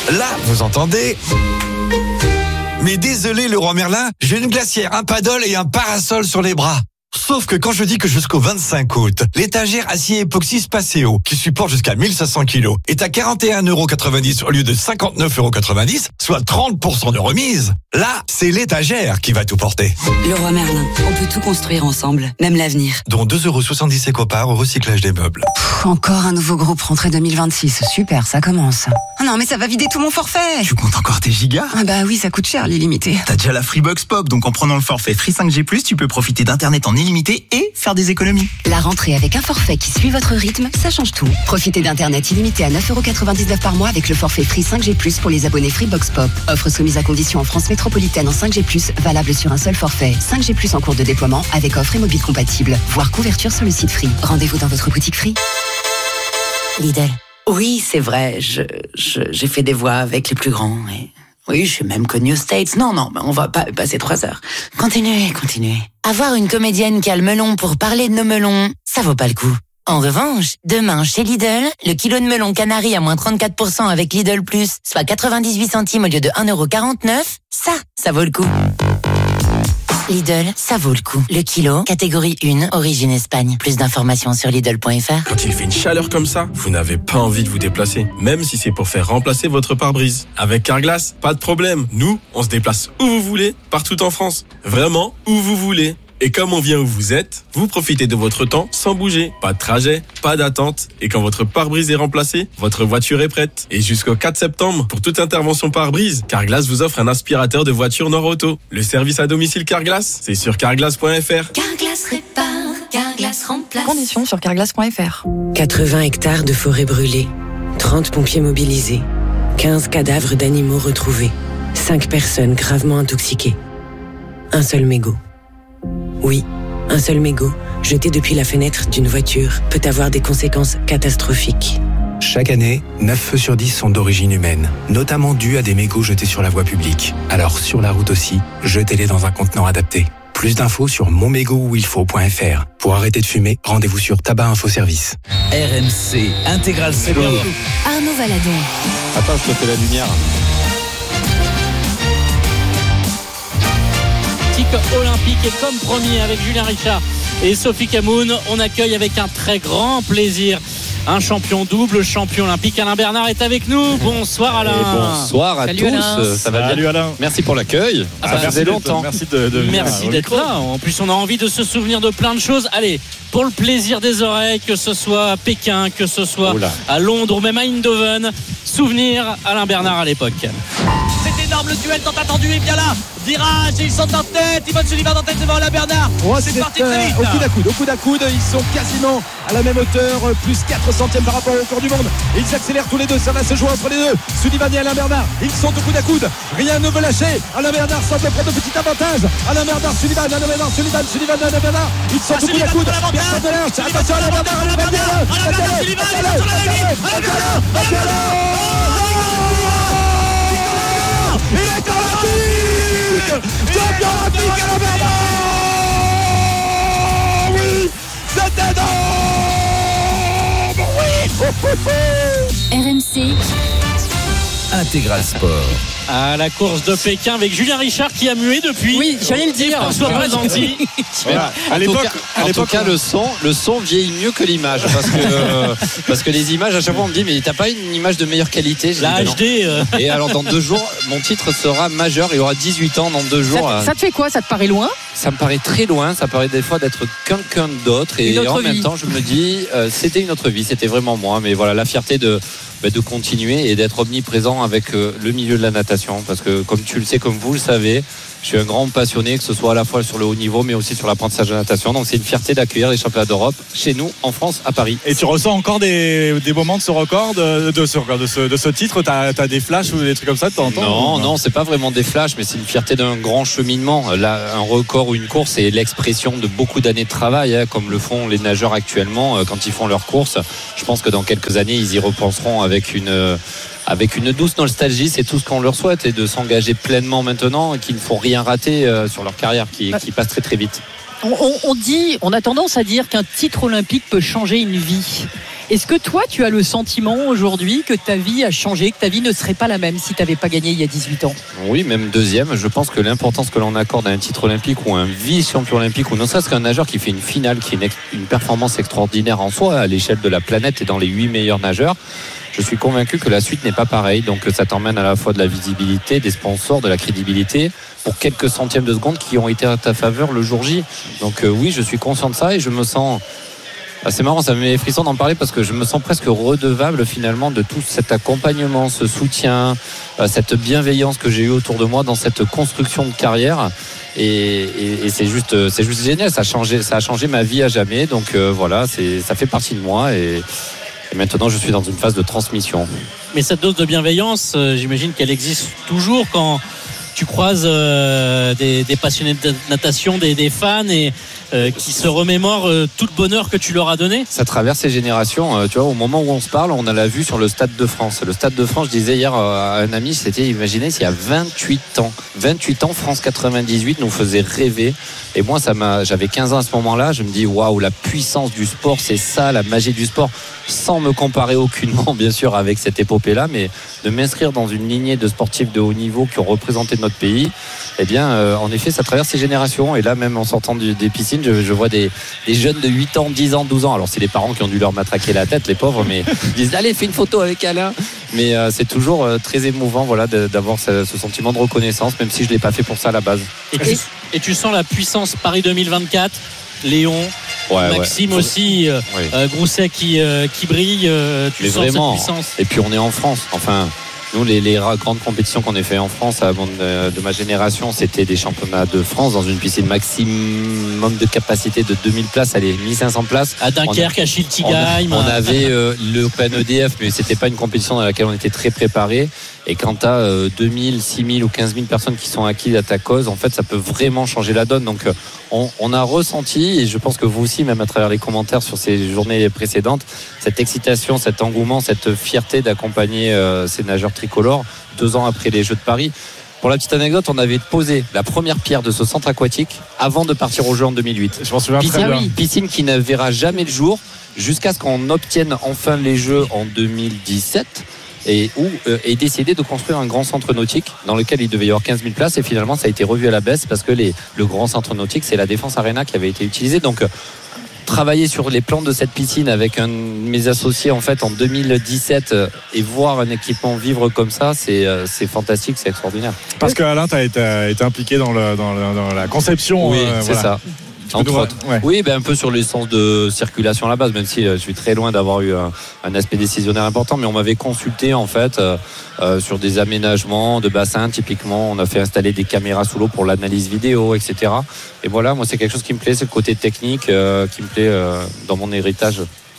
Là, vous entendez ? Mais désolé, Leroy Merlin, j'ai une glacière, un paddle et un parasol sur les bras. Sauf que quand je dis que jusqu'au 25 août, l'étagère acier époxy Spaceo, qui supporte jusqu'à 1500 kilos, est à 41,90 € au lieu de 59,90 €, soit 30% de remise, là, c'est l'étagère qui va tout porter. Leroy Merlin, on peut tout construire ensemble, même l'avenir. Dont 2,70 € éco-part au recyclage des meubles. Encore un nouveau groupe rentrée 2026, super, ça commence. Oh non, mais ça va vider tout mon forfait. Tu comptes encore tes gigas ? Ah bah oui, ça coûte cher l'illimité. T'as déjà la Freebox Pop, donc en prenant le forfait Free 5G+, tu peux profiter d'internet en illimité et faire des économies. La rentrée avec un forfait qui suit votre rythme, ça change tout. Profitez d'internet illimité à 9,99 € par mois avec le forfait Free 5G+, pour les abonnés Freebox Pop. Offre soumise à condition en France métropolitaine en 5G+, valable sur un seul forfait. 5G+, en cours de déploiement avec offre et mobile compatible. Voire couverture sur le site Free. Rendez-vous dans votre boutique Free. Lidl. Oui, c'est vrai, j'ai fait des voix avec les plus grands. Et... oui, je suis même connue aux States. Non, mais on va pas passer 3 heures. Continuez. Avoir une comédienne qui a le melon pour parler de nos melons, ça vaut pas le coup. En revanche, demain, chez Lidl, le kilo de melon Canary à moins 34% avec Lidl Plus, soit 98 centimes au lieu de 1,49 €, ça vaut le coup. Lidl, ça vaut le coup. Le kilo, catégorie 1, origine Espagne. Plus d'informations sur Lidl.fr. Quand il fait une chaleur comme ça, vous n'avez pas envie de vous déplacer, même si c'est pour faire remplacer votre pare-brise. Avec Carglass, pas de problème. Nous, on se déplace où vous voulez, partout en France. Vraiment, où vous voulez. Et comme on vient où vous êtes, vous profitez de votre temps sans bouger. Pas de trajet, pas d'attente. Et quand votre pare-brise est remplacé, votre voiture est prête. Et jusqu'au 4 septembre, pour toute intervention pare-brise, Carglass vous offre un aspirateur de voiture Nord-Auto. Le service à domicile Carglass, c'est sur carglass.fr. Carglass répare, Carglass remplace. Conditions sur carglass.fr. 80 hectares de forêt brûlée, 30 pompiers mobilisés, 15 cadavres d'animaux retrouvés, 5 personnes gravement intoxiquées. Un seul mégot. Oui, un seul mégot, jeté depuis la fenêtre d'une voiture, peut avoir des conséquences catastrophiques. Chaque année, 9 feux sur 10 sont d'origine humaine, notamment dus à des mégots jetés sur la voie publique. Alors sur la route aussi, jetez-les dans un contenant adapté. Plus d'infos sur monmégotuilfaut.fr. Pour arrêter de fumer, rendez-vous sur Tabac Info Service. RMC Intégral Sport. Arnaud Valadon. Attends, je te fais la lumière. Olympique est comme premier avec Julien Richard et Sophie Camoun. On accueille avec un très grand plaisir un champion double, champion olympique. Alain Bernard est avec nous. Bonsoir Alain. Et bonsoir à Salut tous. Alain. Ça va bien. Salut Alain. Merci pour l'accueil. Ça faisait longtemps. Merci d'être là. En plus, on a envie de se souvenir de plein de choses. Allez, pour le plaisir des oreilles, que ce soit à Pékin, que ce soit à Londres ou même à Eindhoven, souvenir Alain Bernard à l'époque. C'est énorme, le duel tant attendu est bien là. Virage et ils sont en tête. Yvonne Sullivan en tête devant Alain Bernard. C'est parti très vite. Au coude à coude, ils sont quasiment à la même hauteur, plus 4 centièmes par rapport au record du monde. Et ils accélèrent tous les deux, ça va se jouer entre les deux. Sullivan et Alain Bernard, ils sont au coude à coude. Rien ne veut lâcher. Alain Bernard semble prendre de petit avantage. Alain Bernard, Sullivan, Alain Bernard, Sullivan, Alain Bernard. Ils sont au coude à coude. Personne ne lâche. Attention Alain Bernard, Alain Bernard, Sullivan, il est olympique! Champion olympique Alain Bernard! Oui! C'est énorme! Oui! RMC Intégral Sport. À la course de Pékin avec Julien Richard qui a mué depuis. Oui, j'allais le dire. François Présenti. Voilà. En tout cas, le son vieillit mieux que l'image parce que les images, à chaque fois on me dit mais t'as pas une image de meilleure qualité? La HD. Et alors dans 2 jours, mon titre sera majeur. Il aura 18 ans dans 2 jours. Ça te fait quoi? Ça te paraît loin? Ça me paraît très loin. Ça paraît des fois d'être quelqu'un d'autre et en même temps je me dis c'était une autre vie. C'était vraiment moi. Mais voilà, la fierté de continuer et d'être omniprésent avec le milieu de la natation parce que comme tu le sais, comme vous le savez, je suis un grand passionné, que ce soit à la fois sur le haut niveau mais aussi sur l'apprentissage de la natation, donc c'est une fierté d'accueillir les championnats d'Europe chez nous en France, à Paris. Et tu ressens encore des moments de ce record, de ce titre? T'as des flashs ou des trucs comme ça de temps en temps? Non, c'est pas vraiment des flashs, mais c'est une fierté d'un grand cheminement. Là, un record ou une course, c'est l'expression de beaucoup d'années de travail, comme le font les nageurs actuellement quand ils font leur course. Je pense que dans quelques années ils y repenseront avec une douce nostalgie. C'est tout ce qu'on leur souhaite, et de s'engager pleinement maintenant, et qu'il ne faut rien rater sur leur carrière qui passe très très vite. On a tendance à dire qu'un titre olympique peut changer une vie. Est-ce que toi, tu as le sentiment aujourd'hui que ta vie a changé, que ta vie ne serait pas la même si tu n'avais pas gagné il y a 18 ans? Oui, même deuxième. Je pense que l'importance que l'on accorde à un titre olympique ou un vice-champion olympique, ou ne serait-ce qu'un nageur qui fait une finale, qui est une performance extraordinaire en soi à l'échelle de la planète et dans les 8 meilleurs nageurs, je suis convaincu que la suite n'est pas pareille. Donc ça t'emmène à la fois de la visibilité, des sponsors, de la crédibilité pour quelques centièmes de seconde qui ont été à ta faveur le jour J. Donc oui, je suis conscient de ça et je me sens... C'est marrant, ça me met frisson d'en parler parce que je me sens presque redevable finalement de tout cet accompagnement, ce soutien, cette bienveillance que j'ai eue autour de moi dans cette construction de carrière. Et c'est juste génial, ça a changé ma vie à jamais. Donc voilà, ça fait partie de moi et maintenant je suis dans une phase de transmission. Mais cette dose de bienveillance, j'imagine qu'elle existe toujours quand tu croises des passionnés de natation, des fans et qui se remémorent tout le bonheur que tu leur as donné. Ça traverse les générations. Tu vois, au moment où on se parle, on a la vue sur le Stade de France. Le Stade de France, je disais hier à un ami, c'était, imaginez, s'il y a 28 ans, France 98 nous faisait rêver. Et moi, j'avais 15 ans à ce moment-là. Je me dis, waouh, la puissance du sport, c'est ça, la magie du sport. Sans me comparer aucunement, bien sûr, avec cette épopée-là, mais de m'inscrire dans une lignée de sportifs de haut niveau qui ont représenté notre pays, eh bien, en effet, ça traverse les générations. Et là, même en sortant des piscines, je vois des jeunes de 8 ans, 10 ans, 12 ans. Alors, c'est les parents qui ont dû leur matraquer la tête, les pauvres, mais ils disent, allez, fais une photo avec Alain. Mais c'est toujours très émouvant, voilà, d'avoir ce sentiment de reconnaissance, même si je ne l'ai pas fait pour ça à la base. Et tu sens la puissance Paris 2024, Léon, Maxime aussi, Grousset qui brille, tu sens vraiment, cette puissance. Et puis on est en France, enfin nous les grandes compétitions qu'on a fait en France de ma génération, c'était des championnats de France dans une piscine maximum de capacité de 2000 places, allez, 1500 places à Dunkerque, à Schiltigheim. On avait le Open EDF, mais c'était pas une compétition dans laquelle on était très préparé. Et quand tu as 2000, 6000 ou 15 000 personnes qui sont acquises à ta cause, en fait, ça peut vraiment changer la donne. Donc, on a ressenti, et je pense que vous aussi, même à travers les commentaires sur ces journées précédentes, cette excitation, cet engouement, cette fierté d'accompagner ces nageurs tricolores 2 ans après les Jeux de Paris. Pour la petite anecdote, on avait posé la première pierre de ce centre aquatique avant de partir aux Jeux en 2008. Je m'en souviens très bien. Piscine qui ne verra jamais le jour jusqu'à ce qu'on obtienne enfin les Jeux en 2017. Et où est décidé de construire un grand centre nautique dans lequel il devait y avoir 15 000 places et finalement ça a été revu à la baisse parce que le grand centre nautique, c'est la Défense Arena qui avait été utilisé. Donc travailler sur les plans de cette piscine avec un de mes associés en fait en 2017 et voir un équipement vivre comme ça, c'est fantastique, c'est extraordinaire. Parce que Alain, tu as été impliqué dans la conception. Oui, c'est ça. Entre autres. Ouais. Oui, un peu sur les sens de circulation à la base, même si je suis très loin d'avoir eu un aspect décisionnaire important, mais on m'avait consulté en fait sur des aménagements de bassins. Typiquement, on a fait installer des caméras sous l'eau pour l'analyse vidéo, etc. Et voilà, moi c'est quelque chose qui me plaît, c'est le côté technique qui me plaît dans mon héritage.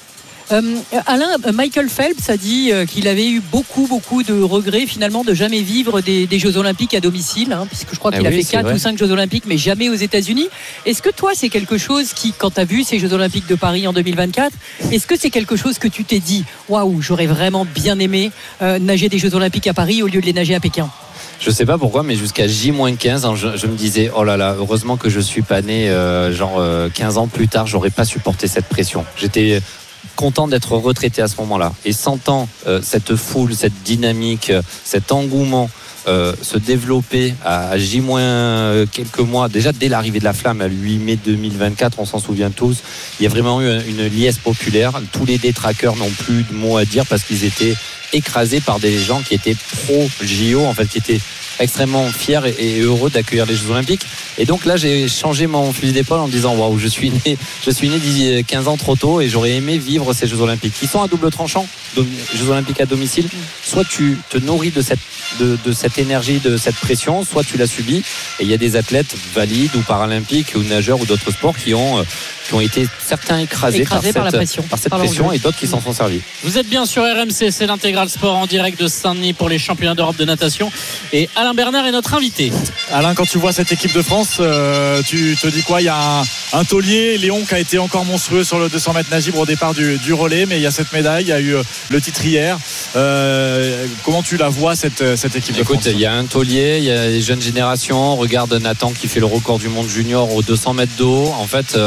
Alain, Michael Phelps a dit qu'il avait eu beaucoup de regrets finalement de jamais vivre des Jeux Olympiques à domicile, puisque je crois qu'il a fait 4 ou 5 Jeux Olympiques mais jamais aux États-Unis. Est-ce que toi c'est quelque chose qui, quand tu as vu ces Jeux Olympiques de Paris en 2024, est-ce que c'est quelque chose que tu t'es dit waouh, j'aurais vraiment bien aimé nager des Jeux Olympiques à Paris au lieu de les nager à Pékin? Je sais pas pourquoi, mais jusqu'à J-15, je me disais, oh là là, heureusement que je suis pas né 15 ans plus tard, j'aurais pas supporté cette pression. J'étais content d'être retraité à ce moment-là et sentant cette foule, cette dynamique, cet engouement se développer à J- quelques mois, déjà dès l'arrivée de la flamme à 8 mai 2024, on s'en souvient tous, il y a vraiment eu une liesse populaire. Tous les détraqueurs n'ont plus de mots à dire parce qu'ils étaient écrasés par des gens qui étaient pro-JO, en fait, qui étaient extrêmement fiers et heureux d'accueillir les Jeux Olympiques. Et donc là, j'ai changé mon fusil d'épaule en me disant waouh, je suis né 15 ans trop tôt et j'aurais aimé vivre ces Jeux Olympiques. Ils sont à double tranchant, Jeux Olympiques à domicile. Soit tu te nourris de cette énergie, de cette pression, soit tu la subis. Et il y a des athlètes valides ou paralympiques ou nageurs ou d'autres sports qui ont été certains écrasés par cette pression et d'autres qui s'en sont servis. Vous êtes bien sur RMC, c'est l'Intégral Sport en direct de Saint-Denis pour les championnats d'Europe de natation. Et Alain Bernard est notre invité. Alain, quand tu vois cette équipe de France, tu te dis quoi? Il y a un taulier, Léon, qui a été encore monstrueux sur le 200 mètres nage libre au départ du relais, mais il y a cette médaille, il y a eu le titre hier. Comment tu la vois cette équipe de France? Écoute, il y a un taulier, il y a les jeunes générations. Regarde Nathan qui fait le record du monde junior au 200 mètres d'eau. En fait, je pense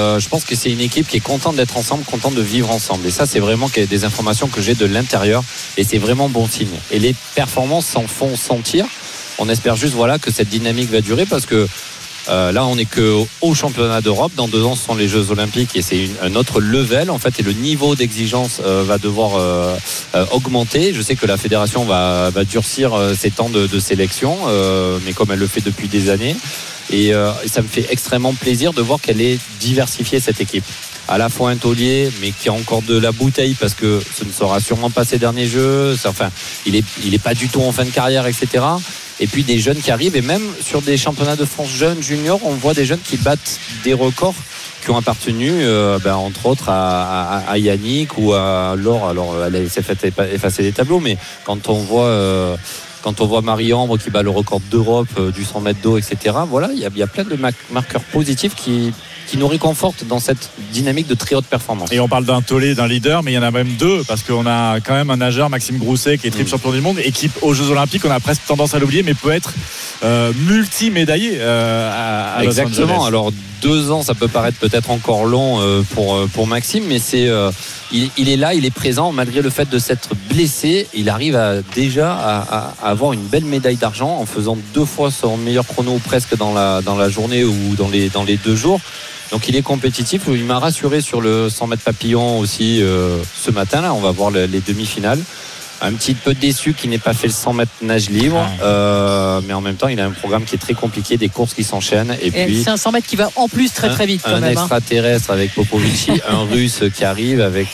pense que c'est une équipe qui est contente d'être ensemble, contente de vivre ensemble. Et ça, c'est vraiment des informations que j'ai de l'intérieur. Et c'est vraiment bon signe. Et les performances s'en font sentir. On espère juste que cette dynamique va durer parce que là, on n'est qu'au championnat d'Europe. Dans 2 ans, ce sont les Jeux Olympiques et c'est un autre level en fait. Et le niveau d'exigence va devoir augmenter. Je sais que la fédération va durcir ses temps de sélection, mais comme elle le fait depuis des années. Et ça me fait extrêmement plaisir de voir qu'elle est diversifiée cette équipe. À la fois un taulier, mais qui a encore de la bouteille parce que ce ne sera sûrement pas ses derniers jeux. Enfin, il est pas du tout en fin de carrière, etc. Et puis des jeunes qui arrivent, et même sur des championnats de France jeunes, juniors, on voit des jeunes qui battent des records qui ont appartenu entre autres à Yannick ou à Laure. Alors elle s'est fait effacer des tableaux, mais quand on voit Marie-Ambre qui bat le record d'Europe du 100 mètres d'eau, etc. Voilà, il y a plein de marqueurs positifs qui nous réconfortent dans cette dynamique de très haute performance. Et on parle d'un tollé, d'un leader, mais il y en a même 2 parce qu'on a quand même un nageur, Maxime Grousset, qui est triple champion du monde et qui aux Jeux Olympiques, on a presque tendance à l'oublier, mais peut être multi-médaillé à Los Angeles. Exactement. Alors 2 ans, ça peut paraître peut-être encore long pour Maxime, mais il est là, il est présent malgré le fait de s'être blessé. Il arrive à avoir une belle médaille d'argent en faisant 2 fois son meilleur chrono presque dans la journée ou dans les 2 jours. Donc il est compétitif. Il m'a rassuré sur le 100 mètres papillon aussi ce matin. Là, on va voir les demi-finales. Un petit peu déçu qu'il n'ait pas fait le 100 mètres nage libre, mais en même temps il a un programme qui est très compliqué, des courses qui s'enchaînent, et puis c'est un 100 mètres qui va en plus très vite quand même. Un extraterrestre avec Popovici, un russe qui arrive avec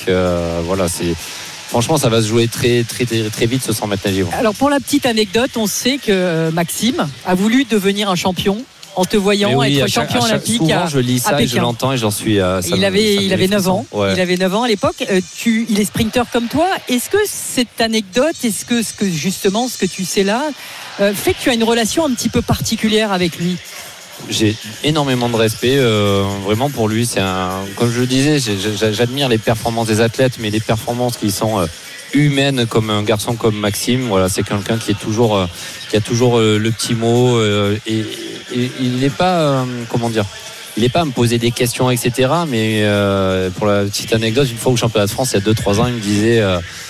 franchement ça va se jouer très vite ce 100 mètres nage libre. Alors pour la petite anecdote, on sait que Maxime a voulu devenir un champion en te voyant être champion olympique. Souvent je lis ça et je l'entends et j'en suis. Il avait 9 ans. Ouais. Il avait 9 ans à l'époque. Il est sprinter comme toi. Est-ce que cette anecdote, est-ce que justement ce que tu sais là, fait que tu as une relation un petit peu particulière avec lui? J'ai énormément de respect vraiment pour lui. Comme je le disais, j'admire les performances des athlètes, mais les performances qui sont humaines comme un garçon comme Maxime. Voilà, c'est quelqu'un qui a toujours le petit mot et il n'est pas il n'est pas à me poser des questions, etc. Mais pour la petite anecdote, une fois au championnat de France il y a 2-3 ans, il me disait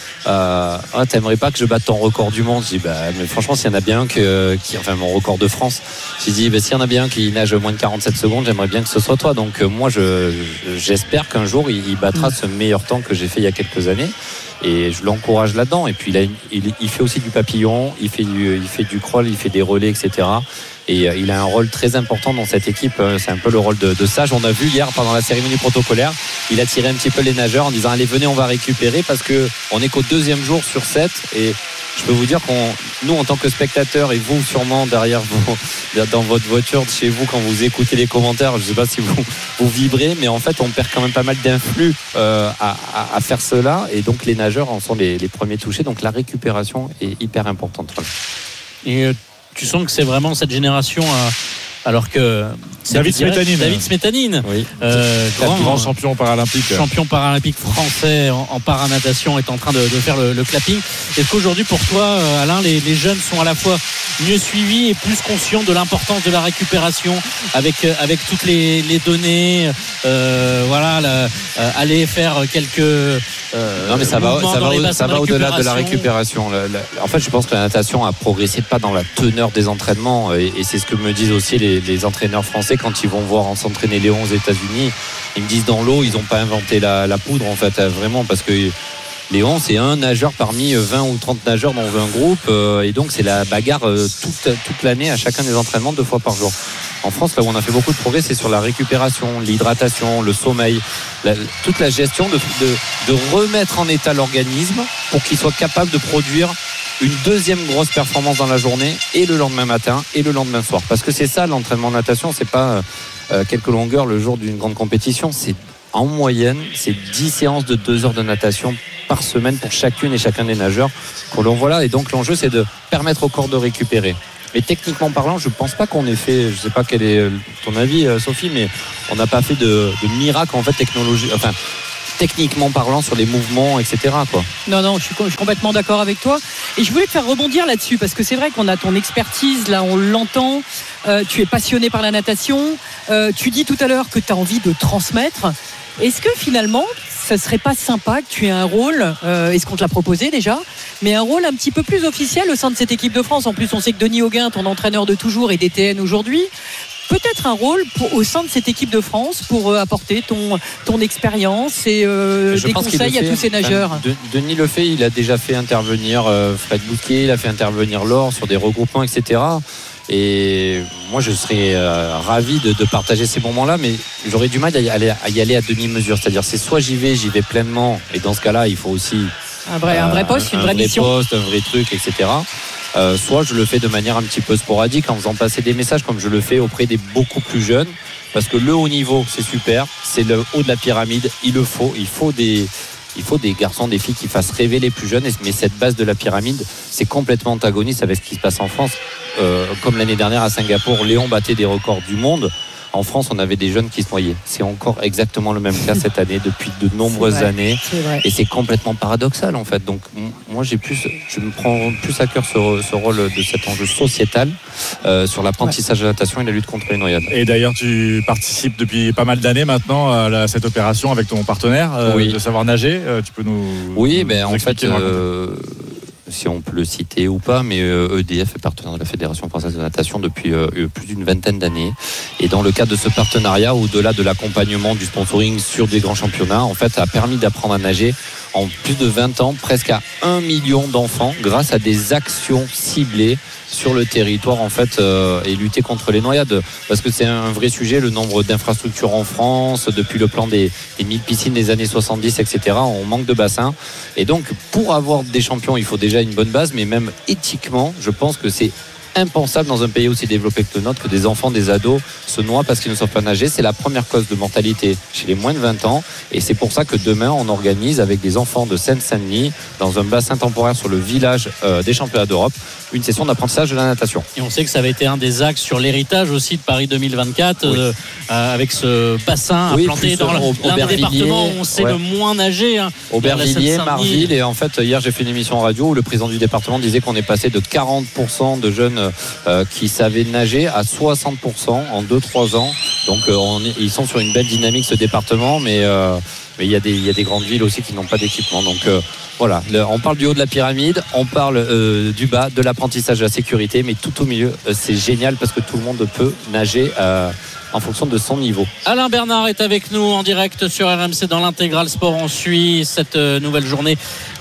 t'aimerais pas que je batte ton record du monde? Je dis mais franchement s'il y en a bien un mon record de France, j'ai dit s'il y en a bien un qui nage moins de 47 secondes, j'aimerais bien que ce soit toi. Donc moi j'espère qu'un jour il battra ce meilleur temps que j'ai fait il y a quelques années. Et je l'encourage là-dedans. Et puis il fait aussi du papillon, il fait du crawl, il fait des relais, etc. Et il a un rôle très important dans cette équipe. C'est un peu le rôle de sage. On a vu hier pendant la cérémonie protocolaire, il a tiré un petit peu les nageurs en disant allez venez, on va récupérer parce que on est qu'au 2e jour sur 7. Et je peux vous dire nous en tant que spectateurs, et vous sûrement derrière dans votre voiture chez vous quand vous écoutez les commentaires, je ne sais pas si vous vibrez, mais en fait on perd quand même pas mal d'influx à faire cela, et donc les nageurs en sont les premiers touchés. Donc la récupération est hyper importante. Et tu sens que c'est vraiment cette génération alors que David Smetanine, oui. Grand champion paralympique. Champion paralympique français en paranatation, est en train de faire le clapping. Est-ce qu'aujourd'hui pour toi, Alain, les jeunes sont à la fois mieux suivis et plus conscients de l'importance de la récupération avec toutes les données, aller faire quelques non mais ça va au-delà de la récupération. En fait je pense que la natation a progressé pas dans la teneur des entraînements, et c'est ce que me disent aussi les entraîneurs français quand ils vont voir s'entraîner Léon aux États-Unis. Ils me disent dans l'eau ils n'ont pas inventé la poudre en fait, vraiment, parce que Léon c'est un nageur parmi 20 ou 30 nageurs dans un groupe, et donc c'est la bagarre toute l'année à chacun des entraînements 2 fois par jour. En France, là où on a fait beaucoup de progrès, c'est sur la récupération, l'hydratation, le sommeil, toute la gestion de remettre en état l'organisme pour qu'il soit capable de produire une 2e grosse performance dans la journée, et le lendemain matin et le lendemain soir. Parce que c'est ça l'entraînement natation, c'est pas quelques longueurs le jour d'une grande compétition, c'est en moyenne, c'est 10 séances de 2 heures de natation par semaine pour chacune et chacun des nageurs qu'on l'envoie là. Et donc l'enjeu c'est de permettre au corps de récupérer. Mais techniquement parlant, je ne pense pas qu'on ait fait, je ne sais pas quel est ton avis Sophie, mais on n'a pas fait de miracle en fait techniquement parlant, sur les mouvements, etc. quoi. Non, je suis complètement d'accord avec toi. Et je voulais te faire rebondir là-dessus, parce que c'est vrai qu'on a ton expertise, là on l'entend, tu es passionné par la natation, tu dis tout à l'heure que tu as envie de transmettre. Est-ce que finalement, ça serait pas sympa que tu aies un rôle, est-ce qu'on te l'a proposé déjà, mais un rôle un petit peu plus officiel au sein de cette équipe de France? En plus, on sait que Denis Hauguin, ton entraîneur de toujours, est DTN aujourd'hui. Peut-être un rôle au sein de cette équipe de France pour apporter ton expérience et des conseils à tous ces nageurs. Denis le fait, il a déjà fait intervenir Fred Bouquet, il a fait intervenir Laure sur des regroupements, etc. Et moi, je serais ravi de partager ces moments-là, mais j'aurais du mal à y aller à demi-mesure. C'est-à-dire, c'est soit j'y vais pleinement, et dans ce cas-là, il faut aussi un vrai poste, une vraie mission, un vrai truc, etc. Soit je le fais de manière un petit peu sporadique en faisant passer des messages comme je le fais auprès des beaucoup plus jeunes, parce que le haut niveau c'est super, c'est le haut de la pyramide, il faut des garçons, des filles qui fassent rêver les plus jeunes, mais cette base de la pyramide c'est complètement antagoniste avec ce qui se passe en France. Comme l'année dernière à Singapour, Léon battait des records du monde. En France, on avait des jeunes qui se noyaient. C'est encore exactement le même cas cette année, depuis de nombreuses années. Et c'est complètement paradoxal, en fait. Donc, moi, je me prends plus à cœur ce rôle de cet enjeu sociétal sur l'apprentissage de la natation et la lutte contre les noyades. Et d'ailleurs, tu participes depuis pas mal d'années maintenant à cette opération avec ton partenaire de savoir nager. Tu peux nous. Oui, en fait. Si on peut le citer ou pas, mais EDF est partenaire de la Fédération française de natation depuis plus d'une vingtaine d'années. Et dans le cadre de ce partenariat, au-delà de l'accompagnement du sponsoring sur des grands championnats, en fait, a permis d'apprendre à nager en plus de 20 ans, presque à 1 million d'enfants, grâce à des actions ciblées sur le territoire, en fait, et lutter contre les noyades, parce que c'est un vrai sujet. Le nombre d'infrastructures en France, depuis le plan des 1000 piscines des années 70, etc., on manque de bassins. Et donc, pour avoir des champions, il faut déjà une bonne base, mais même éthiquement, je pense que c'est impensable dans un pays aussi développé que le nôtre que des enfants, des ados se noient parce qu'ils ne savent pas nager. C'est la première cause de mortalité chez les moins de 20 ans, et c'est pour ça que demain on organise avec des enfants de Seine-Saint-Denis, dans un bassin temporaire sur le village des championnats d'Europe, une session d'apprentissage de la natation. Et on sait que ça avait été un des axes sur l'héritage aussi de Paris 2024, avec ce bassin implanté dans l'un des départements où on sait le moins nager, Aubervilliers, Marville. Et en fait, hier j'ai fait une émission en radio où le président du département disait qu'on est passé de 40% de jeunes qui savaient nager à 60% en 2-3 ans. Donc ils sont sur une belle dynamique, ce département, mais il y a des grandes villes aussi qui n'ont pas d'équipement. Donc voilà, on parle du haut de la pyramide, on parle du bas, de l'apprentissage, de la sécurité, mais tout au milieu, c'est génial parce que tout le monde peut nager en fonction de son niveau. Alain Bernard est avec nous en direct sur RMC dans l'Intégral Sport. On suit cette nouvelle journée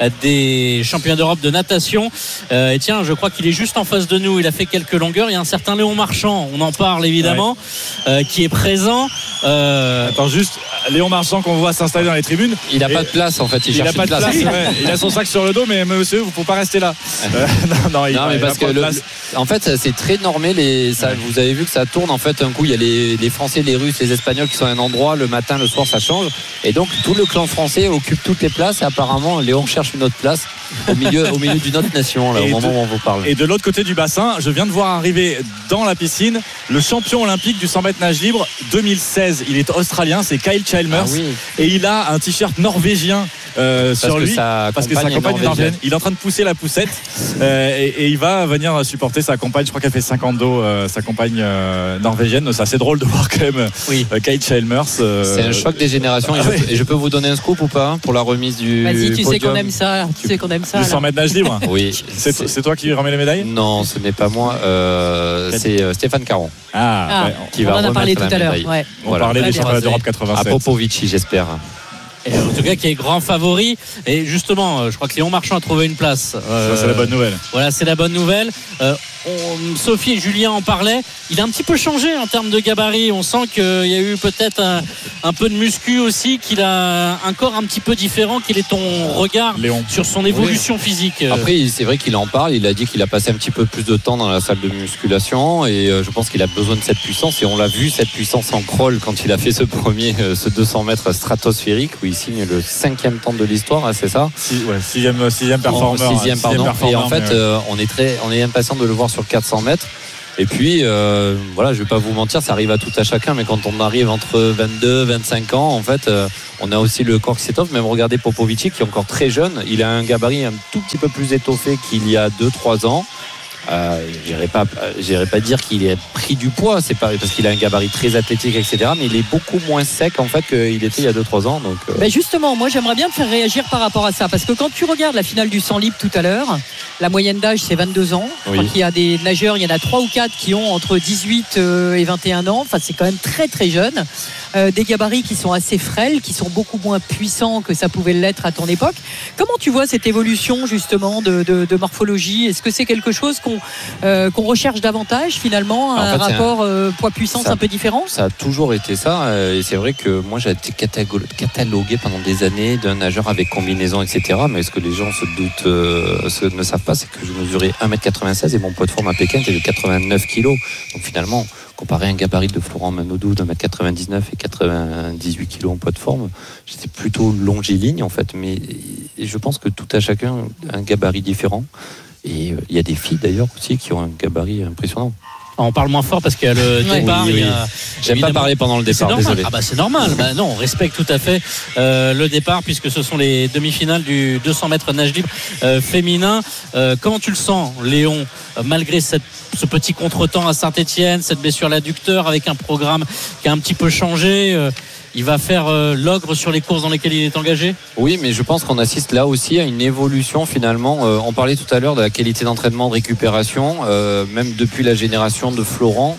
des championnats d'Europe de natation. Et tiens, je crois qu'il est juste en face de nous. Il a fait quelques longueurs. Il y a un certain Léon Marchand, on en parle évidemment, qui est présent. Attends, juste, Léon Marchand qu'on voit s'installer dans les tribunes. Il n'a pas de place en fait. Il n'a pas de place. Il a son sac sur le dos, mais monsieur, vous ne pouvez pas rester là. Non, mais parce que en fait, c'est très normé. Vous avez vu que ça tourne. En fait, un coup, il y a les Français, les Russes, les Espagnols qui sont à un endroit, le matin, le soir ça change, et donc tout le clan français occupe toutes les places, et apparemment Léon cherche une autre place au milieu d'une autre nation là, au moment où on vous parle. Et de l'autre côté du bassin, je viens de voir arriver dans la piscine le champion olympique du 100 mètres nage libre 2016. Il est australien, c'est Kyle Chalmers, et il a un t-shirt norvégien sur lui parce que sa compagne est norvégienne. Il est en train de pousser la poussette et il va venir supporter sa compagne. Je crois qu'elle fait 50 dos, sa compagne norvégienne. C'est assez drôle de voir quand même Kyle Chalmers. C'est un choc des générations. Et je peux vous donner un scoop ou pas pour la remise du Vas-y, tu podium. sais qu'on aime ça. Tu sais qu'on aime ça. Du 100 mètres nage libre. Oui. C'est toi qui remets les médailles? Non, ce n'est pas moi. C'est Stéphane Caron. Qui va on en a parlé tout à l'heure. On parlait des championnats d'Europe 87. À Popovici, j'espère. Et en tout cas qui est grand favori, et justement je crois que Léon Marchand a trouvé une place. Ça c'est la bonne nouvelle. Voilà, c'est la bonne nouvelle. Sophie et Julien en parlaient. Il a un petit peu changé en termes de gabarit. On sent qu'il y a eu peut-être un peu de muscu aussi, qu'il a un corps un petit peu différent. Quel est ton regard Léon sur son évolution physique? Après, c'est vrai qu'il en parle. Il a dit qu'il a passé un petit peu plus de temps dans la salle de musculation, et je pense qu'il a besoin de cette puissance, et on l'a vu, cette puissance en crawl quand il a fait ce 200 mètres stratosphérique où il signe le 5e temps de l'histoire, c'est ça? Sixième performeur. Et en fait, on est impatient de le voir sur 400 mètres. Et puis, voilà, je vais pas vous mentir, ça arrive à tout à chacun, mais quand on arrive entre 22, 25 ans, en fait, on a aussi le corps qui s'étoffe. Même regardez Popovic, qui est encore très jeune, il a un gabarit un tout petit peu plus étoffé qu'il y a 2-3 ans. J'irais pas dire qu'il est pris du poids, c'est pas parce qu'il a un gabarit très athlétique, etc. Mais il est beaucoup moins sec en fait qu'il était il y a 2-3 ans. Donc, justement, moi j'aimerais bien te faire réagir par rapport à ça, parce que quand tu regardes la finale du 100 libre tout à l'heure, la moyenne d'âge c'est 22 ans. Je crois qu'il y a des nageurs, il y en a 3 ou 4 qui ont entre 18 et 21 ans. Enfin, c'est quand même très très jeune. Des gabarits qui sont assez frêles, qui sont beaucoup moins puissants que ça pouvait l'être à ton époque. Comment tu vois cette évolution justement de morphologie? Est-ce que c'est quelque chose qu'on recherche davantage finalement, un rapport poids-puissance un peu différent? Ça a toujours été ça, et c'est vrai que moi j'ai été catalogué pendant des années d'un nageur avec combinaison, etc. Mais ce que les gens ne savent pas, c'est que je mesurais 1m96 et mon poids de forme à Pékin était de 89 kg. Donc finalement, comparé à un gabarit de Florent Manodou de 1m99 et 98 kg en poids de forme, j'étais plutôt longiligne en fait. Mais je pense que tout à chacun un gabarit différent. Et il y a des filles d'ailleurs aussi qui ont un gabarit impressionnant. On parle moins fort parce qu'il y a le départ. Oui. J'aime pas parler pendant le départ, désolé. C'est normal. Non, on respecte tout à fait le départ, puisque ce sont les demi-finales du 200 mètres nage libre féminin. Comment tu le sens, Léon, malgré ce petit contretemps à Saint-Etienne, cette blessure à l'adducteur, avec un programme qui a un petit peu changé? Il va faire l'ogre sur les courses dans lesquelles il est engagé? Oui, mais je pense qu'on assiste là aussi à une évolution finalement. On parlait tout à l'heure de la qualité d'entraînement, de récupération, même depuis la génération de Florent,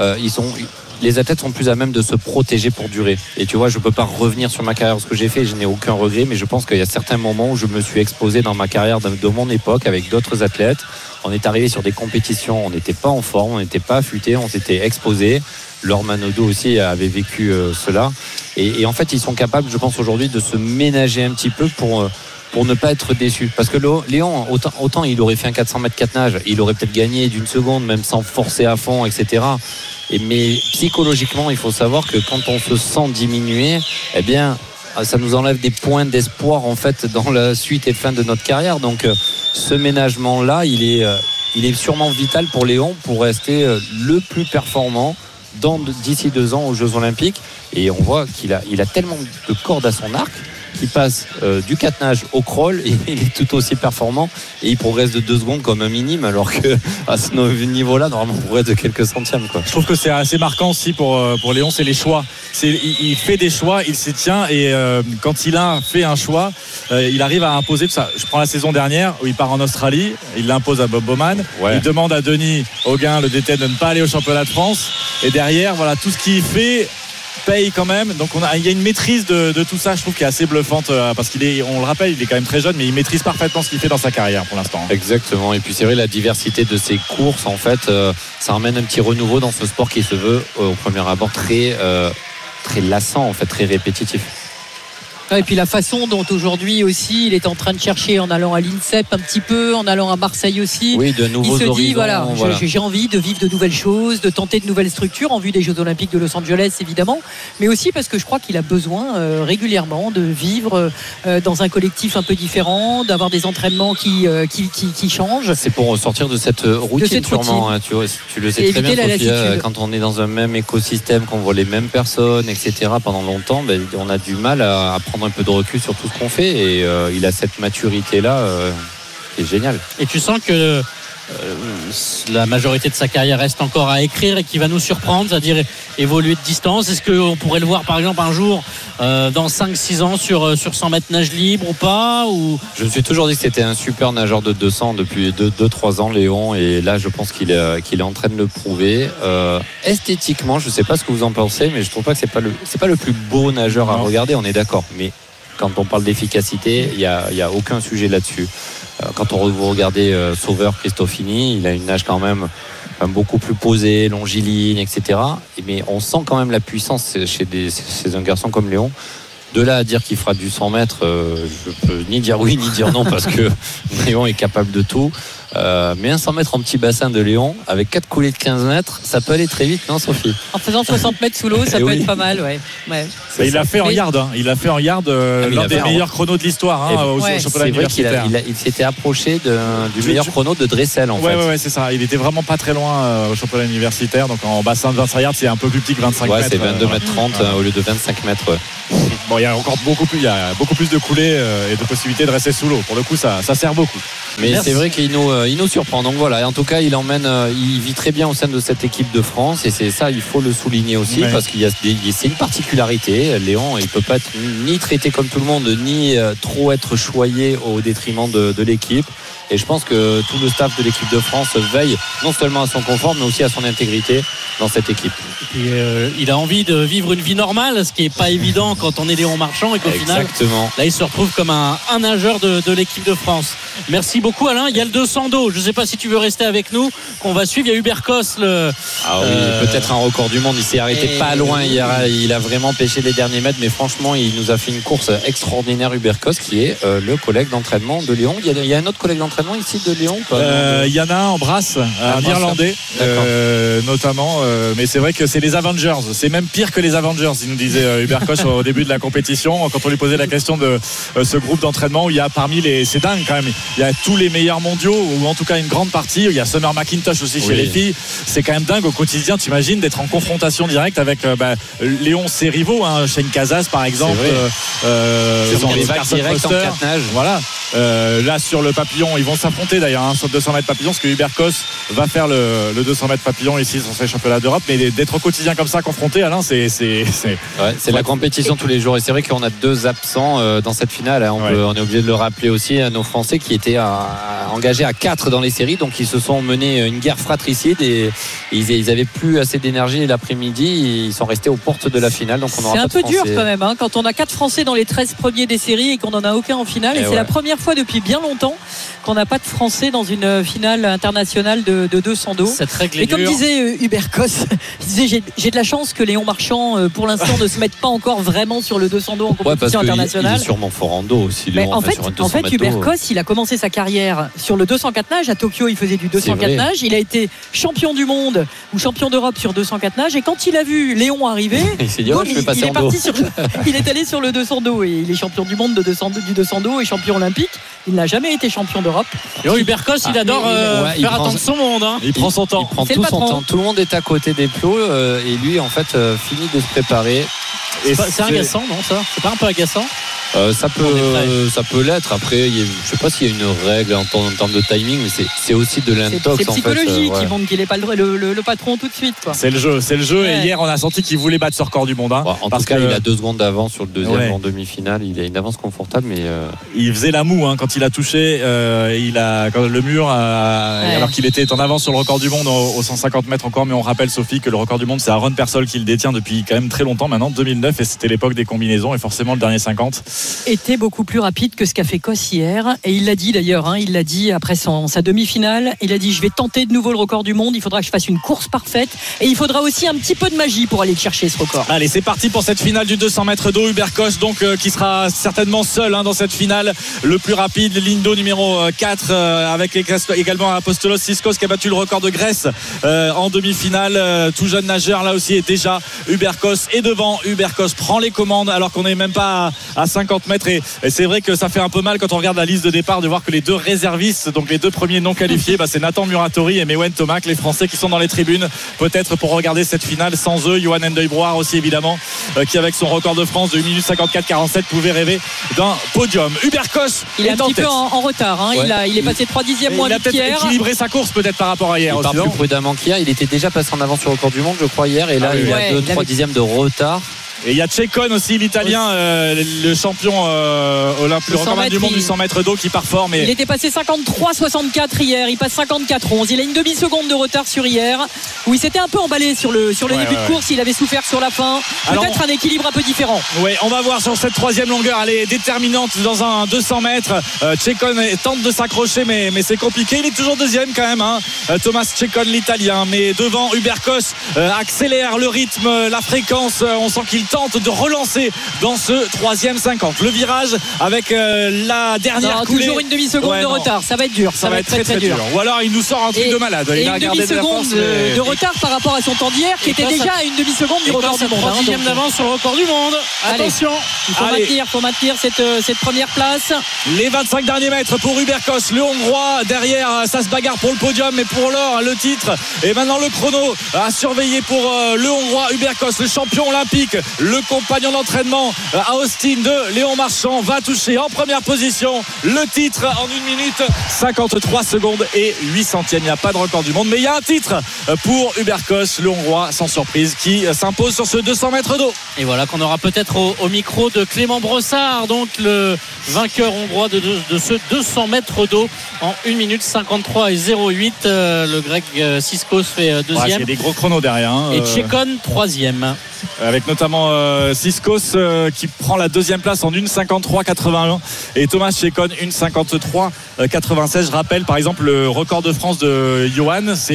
les athlètes sont plus à même de se protéger pour durer. Et tu vois, je peux pas revenir sur ma carrière, ce que j'ai fait, je n'ai aucun regret, mais je pense qu'il y a certains moments où je me suis exposé dans ma carrière de mon époque avec d'autres athlètes. On est arrivé sur des compétitions, on n'était pas en forme, on n'était pas affûté, on s'était exposé. Laure Manodou aussi avait vécu cela. Et en fait, ils sont capables, je pense aujourd'hui, de se ménager un petit peu pour ne pas être déçus. Parce que Léon, autant il aurait fait un 400 mètres 4 nages, il aurait peut-être gagné d'une seconde, même sans forcer à fond, etc. Mais psychologiquement, il faut savoir que quand on se sent diminué, eh bien, ça nous enlève des points d'espoir en fait dans la suite et fin de notre carrière. Donc ce ménagement-là, il est sûrement vital pour Léon pour rester le plus performant d'ici 2 ans aux Jeux Olympiques. Et on voit qu'il a tellement de cordes à son arc qu'il passe du 4 nage au crawl et il est tout aussi performant et il progresse de 2 secondes comme un minime, alors que à ce niveau-là normalement on progresse de quelques centièmes, quoi. Je trouve que c'est assez marquant aussi pour Léon, c'est les choix. Il fait des choix, il s'y tient, et quand il a fait un choix, il arrive à imposer ça. Je prends la saison dernière où il part en Australie, il l'impose à Bob Bowman, il demande à Denis Hauguin, le DT, de ne pas aller au championnat de France, et derrière voilà, tout ce qu'il fait paye quand même. Donc il y a une maîtrise de tout ça, je trouve, qui est assez bluffante, parce on le rappelle, il est quand même très jeune, mais il maîtrise parfaitement ce qu'il fait dans sa carrière pour l'instant. Exactement. Et puis c'est vrai, la diversité de ses courses, en fait, ça emmène un petit renouveau dans ce sport qui se veut au premier abord très lassant, en fait, très répétitif. Et puis la façon dont aujourd'hui aussi il est en train de chercher, en allant à l'INSEP un petit peu, en allant à Marseille aussi. Oui, de nouveaux horizons. Il se dit j'ai envie de vivre de nouvelles choses, de tenter de nouvelles structures en vue des Jeux Olympiques de Los Angeles évidemment, mais aussi parce que je crois qu'il a besoin régulièrement de vivre dans un collectif un peu différent, d'avoir des entraînements qui changent. C'est pour sortir de cette routine sûrement. Hein, tu le sais très bien, Sophia, quand on est dans un même écosystème, qu'on voit les mêmes personnes, etc. pendant longtemps, on a du mal à prendre un peu de recul sur tout ce qu'on fait, et il a cette maturité là qui est génial. Et tu sens que la majorité de sa carrière reste encore à écrire et qui va nous surprendre, c'est-à-dire évoluer de distance. Est-ce qu'on pourrait le voir par exemple un jour dans 5-6 ans sur 100 mètres nage libre ou pas, ou... Je me suis toujours dit que c'était un super nageur de 200 depuis 2-3 ans, Léon, et là je pense qu'il est en train de le prouver. Esthétiquement, je ne sais pas ce que vous en pensez, mais je trouve pas que c'est pas le plus beau nageur à regarder, on est d'accord, mais quand on parle d'efficacité, il y a aucun sujet là-dessus. Quand vous regardez Sauveur, Cristofini, il a une nage quand même beaucoup plus posée, longiligne, etc. Mais on sent quand même la puissance chez un garçon comme Léon. De là à dire qu'il fera du 100 mètres, je peux ni dire oui ni dire non, parce que Léon est capable de tout. Mais un 100 mètres en petit bassin de Léon, avec 4 coulées de 15 mètres, ça peut aller très vite, non Sophie? En faisant 60 mètres sous l'eau, ça peut être pas mal, ouais. Il l'a fait en yard, Il l'a fait en yard, l'un des meilleurs chronos de l'histoire au championnat universitaire. C'est vrai qu'il s'était approché du meilleur chrono de Dressel en fait. Ouais, c'est ça. Il était vraiment pas très loin au championnat universitaire. Donc en bassin de 25 yards, c'est un peu plus petit que 25 mètres. C'est 22 mètres 30 au lieu de 25 mètres. Bon, il y a encore beaucoup plus de coulées et de possibilités de rester sous l'eau. Pour le coup, ça sert beaucoup. Mais c'est vrai qu'il nous surprend. Donc voilà, en tout cas, il vit très bien au sein de cette équipe de France et c'est ça, il faut le souligner aussi parce qu'il y a c'est une particularité. Léon, il peut pas être ni traité comme tout le monde, ni trop être choyé au détriment de l'équipe. Et je pense que tout le staff de l'équipe de France veille non seulement à son confort, mais aussi à son intégrité dans cette équipe. Et il a envie de vivre une vie normale, ce qui n'est pas évident quand on est Léon Marchand et qu'au final, là, il se retrouve comme un nageur de l'équipe de France. Merci beaucoup, Alain. Il y a le 200 d'eau. Je ne sais pas si tu veux rester avec nous, qu'on va suivre. Il y a Hubert Kos. Peut-être un record du monde. Il s'est arrêté pas loin hier. Il a vraiment pêché les derniers mètres, mais franchement, il nous a fait une course extraordinaire, Hubert Kos, qui est le collègue d'entraînement de Léon. Il y a un autre collègue d'entraînement ici de Léon? Il y en a un en brasse, un Irlandais notamment, mais c'est vrai que c'est les Avengers, c'est même pire que les Avengers, il nous disait Hubert Kos au début de la compétition quand on lui posait la question de ce groupe d'entraînement où il y a c'est dingue quand même, il y a tous les meilleurs mondiaux ou en tout cas une grande partie, il y a Summer McIntosh aussi chez les filles, c'est quand même dingue au quotidien, t'imagines d'être en confrontation directe avec Léon, ses rivaux, Shane Casas par exemple, les vagues directes en 4 nages, voilà. Là sur le papillon ils vont s'affronter d'ailleurs sur 200 mètres papillon parce que Hubert Kos va faire le 200 mètres papillon ici sur ces championnats d'Europe, mais d'être au quotidien comme ça confronté, Alain, c'est la compétition tous les jours et c'est vrai qu'on a 2 absents dans cette finale, on est obligé de le rappeler aussi à nos Français qui étaient engagés à 4 dans les séries, donc ils se sont menés une guerre fratricide et ils avaient plus assez d'énergie l'après-midi et ils sont restés aux portes de la finale, donc on aura c'est pas un peu de dur quand même quand on a 4 Français dans les 13 premiers des séries et qu'on n'en a aucun en finale et c'est la première fois depuis bien longtemps qu'on n'a pas de Français dans une finale internationale de 200 d'eau. Et comme disait Hubert Kos, il disait j'ai de la chance que Léon Marchand pour l'instant ne se mette pas encore vraiment sur le 200 d'eau en compétition internationale. Il est sûrement fort en dos aussi. Léon, en fait Hubert Kos, il a commencé sa carrière sur le 204 nages. À Tokyo, il faisait du 204 nages. Il a été champion du monde ou champion d'Europe sur 204 nages. Et quand il a vu Léon arriver, il s'est dit, il est allé sur le 200 d'eau et il est champion du monde du 200 d'eau et champion olympique. Il n'a jamais été champion d'Europe. Hubert Kos, il adore faire attendre son monde. Il prend son temps. Il prend tout son temps. Tout le monde est à côté des plots et lui, en fait, finit de se préparer. C'est agaçant, non ça? C'est pas un peu agaçant? Ça peut l'être. Après, je sais pas s'il y a une règle en termes de timing, mais c'est aussi de l'intox. C'est psychologique qui montre qu'il n'est pas le patron tout de suite. C'est le jeu. Et hier, on a senti qu'il voulait battre ce record du monde. En tout cas, il a 2 secondes d'avance sur le deuxième en demi-finale. Il a une avance confortable, mais il faisait la moue quand il a touché. Quand le mur, alors qu'il était en avance sur le record du monde aux 150 mètres encore. Mais on rappelle, Sophie, que le record du monde, c'est Aaron Persol qui le détient depuis quand même très longtemps maintenant, 2009, et c'était l'époque des combinaisons et forcément le dernier 50. Était beaucoup plus rapide que ce qu'a fait Kos hier et il l'a dit d'ailleurs, il l'a dit après sa demi-finale, il a dit je vais tenter de nouveau le record du monde, il faudra que je fasse une course parfaite et il faudra aussi un petit peu de magie pour aller chercher ce record. Allez, c'est parti pour cette finale du 200 mètres d'eau. Hubert Kos donc qui sera certainement seul dans cette finale, le plus rapide, ligne d'eau numéro 4 avec également Apostolos Siskos qui a battu le record de Grèce en demi-finale, tout jeune nageur là aussi, et déjà Hubert Kos est devant. Hubert Kos prend les commandes alors qu'on n'est même pas à 50 mètres et c'est vrai que ça fait un peu mal quand on regarde la liste de départ de voir que les 2 réservistes, donc les 2 premiers non qualifiés, c'est Nathan Muratori et Mewen Tomac, les Français qui sont dans les tribunes peut-être pour regarder cette finale. Sans eux, Johan Endeuil-Brouard aussi évidemment qui avec son record de France de 1 minute 54-47 pouvait rêver d'un podium. Hubert Kos il est un petit peu en retard il est passé 3/10 moins vite qu'hier. Il a peut-être équilibré sa course peut-être par rapport à hier. Il part plus prudemment qu'hier, il était déjà passé en avance sur le record du monde je crois hier et là il a 2-3 de retard. Et il y a Tchekon aussi, l'Italien, le champion olympique, le record du monde du 100 mètres d'eau qui part fort. Mais il était passé 53-64 hier, il passe 54-11. Il a une demi-seconde de retard sur hier, où il s'était un peu emballé sur le début de course. Il avait souffert sur la fin. Peut-être un équilibre un peu différent. Oui, on va voir sur cette 3e longueur. Elle est déterminante dans un 200 mètres. Tchekon tente de s'accrocher, mais c'est compliqué. Il est toujours 2e quand même. Thomas Tchekon, l'Italien. Mais devant, Hubert Kos accélère le rythme, la fréquence. On sent qu'il tente de relancer dans ce troisième 50. Le virage avec la dernière coulée. Toujours une demi-seconde de retard, ça va être dur. Ça va être très dur. Ou alors il nous sort un truc de malade. Et une demi-seconde de retard par rapport à son temps d'hier qui était déjà à une demi-seconde du record du monde. 3e d'avance sur le record du monde. Attention, il faut maintenir cette première place. Les 25 derniers mètres pour Hubert Kos, le Hongrois. Derrière, ça se bagarre pour le podium, mais pour l'or, le titre. Et maintenant le chrono à surveiller pour le Hongrois Hubert Kos, le champion olympique, le compagnon d'entraînement à Austin de Léon Marchand, va toucher en première position le titre en 1 minute 53 secondes et 8 centièmes. Il n'y a pas de record du monde, mais il y a un titre pour Hubert Kos, le Hongrois, sans surprise, qui s'impose sur ce 200 mètres d'eau. Et voilà qu'on aura peut-être au micro de Clément Brossard, donc le vainqueur hongrois de ce 200 mètres d'eau en 1 minute 53 et 08. Le grec Siskos fait deuxième. Il y a des gros chronos derrière. Et Tchekon troisième. Avec notamment Siskos qui prend la deuxième place en 1,53,81 et Thomas Tchekon 1,53,96. Je rappelle par exemple le record de France de Johan, c'est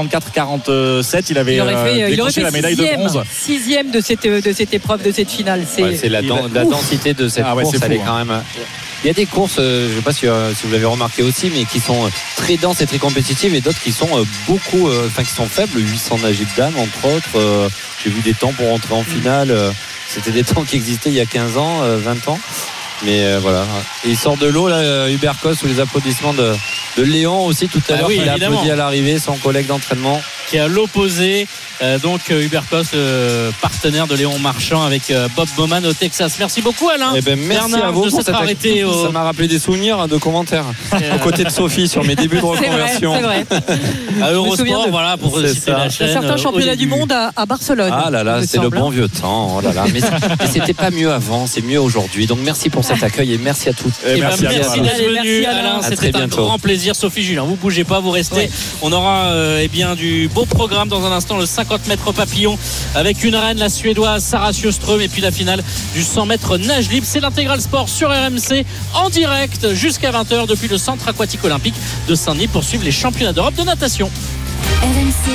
1,54,47. Il avait décroché la médaille de bronze. 6e de cette épreuve, de cette finale. C'est la densité de cette course, elle est quand même. Il y a des courses, je ne sais pas si vous l'avez remarqué aussi, mais qui sont très denses et très compétitives, et d'autres qui sont qui sont faibles. 800 nager de dames, entre autres. J'ai vu des temps pour rentrer en finale. C'était des temps qui existaient il y a 15 ans, 20 ans. Mais voilà. Et il sort de l'eau, là, Hubert Kos, sous les applaudissements de Léon aussi tout à l'heure. Il a applaudi à l'arrivée, son collègue d'entraînement. Qui est à l'opposé. Donc Hubert Kos, partenaire de Léon Marchand avec Bob Bowman au Texas. Merci beaucoup Alain. Merci Bernard, à vous pour cette arrêté Ça m'a rappelé des souvenirs de commentaires aux côtés de Sophie sur mes débuts de reconversion. C'est vrai. À Eurosport, voilà, pour citer la chaîne. Certains championnats du monde à Barcelone. Ah là là, c'est le bon vieux temps. Oh là là. Mais c'était pas mieux avant, c'est mieux aujourd'hui. Donc merci pour cet accueil et merci à toutes. Merci d'être venu Alain, c'était un grand plaisir. Sophie, Julien, vous bougez pas, vous restez. On aura du beau programme dans un instant, le 50 mètres papillon avec une reine, la suédoise Sarah Sjöström, et puis la finale du 100 mètres nage libre. C'est l'intégral sport sur RMC en direct jusqu'à 20h depuis le centre aquatique olympique de Saint-Denis pour suivre les championnats d'Europe de natation. RMC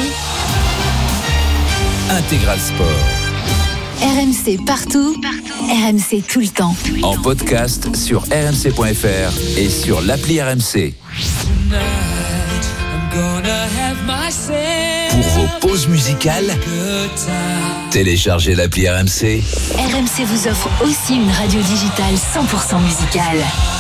Intégral sport. RMC partout. RMC tout le temps. En podcast sur rmc.fr et sur l'appli RMC. Pour vos pauses musicales, téléchargez l'appli RMC. RMC vous offre aussi une radio digitale 100% musicale.